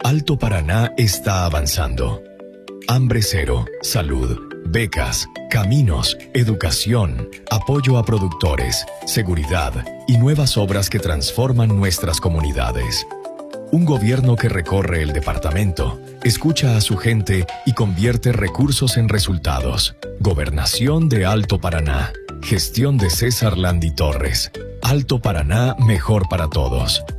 Alto Paraná está avanzando. Hambre cero, salud, becas, caminos, educación, apoyo a productores, seguridad y nuevas obras que transforman nuestras comunidades. Un gobierno que recorre el departamento, escucha a su gente y convierte recursos en resultados. Gobernación de Alto Paraná. Gestión de César Landi Torres. Alto Paraná, mejor para todos.